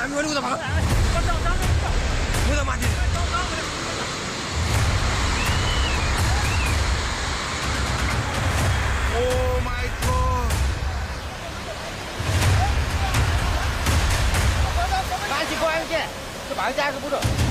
没有，我跑。我他妈的！Oh my god！ 赶紧过安检，这半价是不着。